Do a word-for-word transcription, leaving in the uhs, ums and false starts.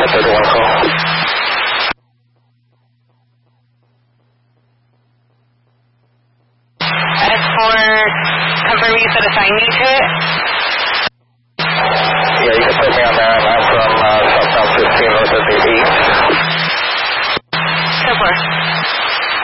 ten thirty-one call. As for confirming you said assign me to it? Yeah, you can put me on that.